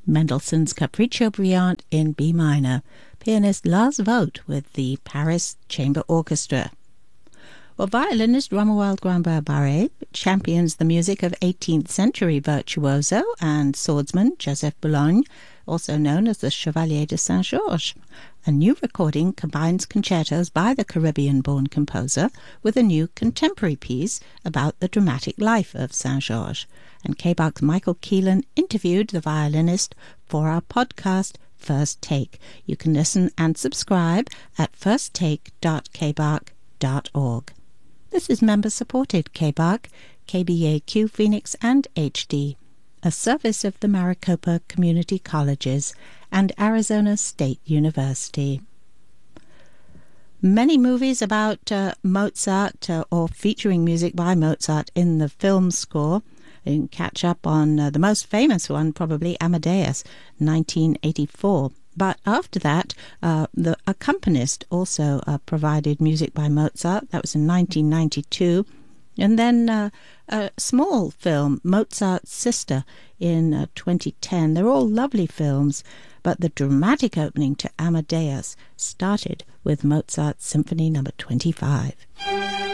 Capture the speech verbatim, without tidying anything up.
Mendelssohn's Capriccio Brillante in B minor, pianist Lars Vogt with the Paris Chamber Orchestra. Well, violinist Romuald Grambart-Barré champions the music of eighteenth century virtuoso and swordsman Joseph Boulogne, also known as the Chevalier de Saint-Georges. A new recording combines concertos by the Caribbean-born composer with a new contemporary piece about the dramatic life of Saint-Georges. And K B A C's Michael Keelan interviewed the violinist for our podcast, First Take. You can listen and subscribe at first take dot k b a c dot org. This is member-supported K B A C, K B A Q Phoenix and H D, a service of the Maricopa Community Colleges and Arizona State University. Many movies about uh, Mozart uh, or featuring music by Mozart in the film score. You can catch up on uh, the most famous one, probably Amadeus, nineteen eighty-four. But after that, uh, the accompanist also uh, provided music by Mozart. That was in nineteen ninety-two. And then uh, a small film, Mozart's Sister, in uh, twenty ten. They're all lovely films, but the dramatic opening to Amadeus started with Mozart's Symphony number twenty-five.